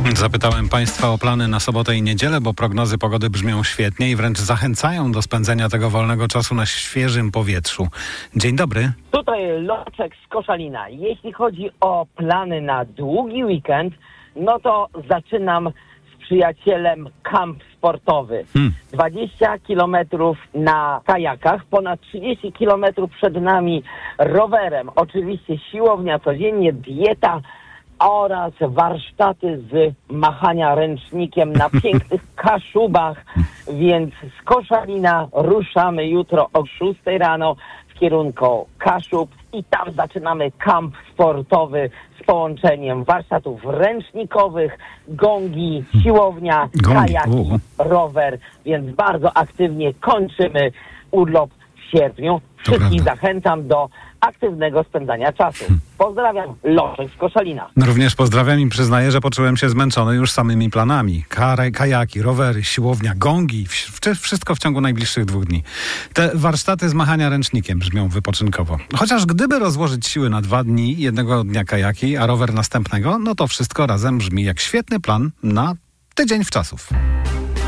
Zapytałem Państwa o plany na sobotę i niedzielę, bo prognozy pogody brzmią świetnie i wręcz zachęcają do spędzenia tego wolnego czasu na świeżym powietrzu. Dzień dobry. Tutaj Loczek z Koszalina. Jeśli chodzi o plany na długi weekend, no to zaczynam z przyjacielem kamp sportowy. 20 kilometrów na kajakach, ponad 30 kilometrów przed nami rowerem. Oczywiście siłownia codziennie, dieta oraz warsztaty z machania ręcznikiem na pięknych Kaszubach. Więc z Koszalina ruszamy jutro o 6 rano w kierunku Kaszub i tam zaczynamy kamp sportowy z połączeniem warsztatów ręcznikowych, gongi, siłownia, kajaki, rower. Więc bardzo aktywnie kończymy urlop w sierpniu. Wszystkich zachęcam do aktywnego spędzania czasu. Pozdrawiam, Loczek z Koszalina. Również pozdrawiam i przyznaję, że poczułem się zmęczony już samymi planami. Kajaki, rowery, siłownia, gongi, wszystko w ciągu najbliższych 2 dni. Te warsztaty z machania ręcznikiem brzmią wypoczynkowo. Chociaż gdyby rozłożyć siły na 2 dni, jednego dnia kajaki, a rower następnego, no to wszystko razem brzmi jak świetny plan na tydzień wczasów.